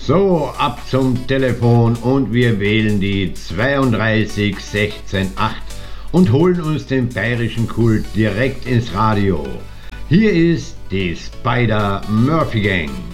So, ab zum Telefon und wir wählen die 32 16 8 und holen uns den bayerischen Kult direkt ins Radio. Hier ist die Spider Murphy Gang.